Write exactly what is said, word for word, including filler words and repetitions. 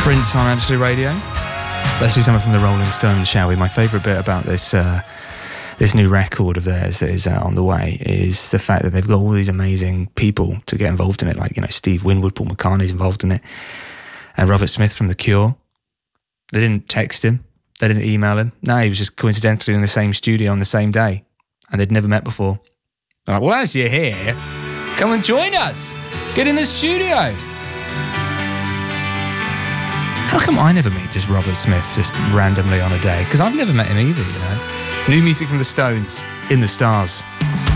Prince on Absolute Radio. Let's do something from the Rolling Stones, shall we? My favourite bit about this uh, this new record of theirs that is uh, on the way is the fact that they've got all these amazing people to get involved in it, like, you know, Steve Winwood, Paul McCartney's involved in it, and Robert Smith from The Cure. They didn't text him, they didn't email him. No, he was just coincidentally in the same studio on the same day, and they'd never met before. They're like, well, as you're here, come and join us. Get in the studio. How come I never meet just Robert Smith just randomly on a day? Because I've never met him either, you know. New music from the Stones, In the Stars.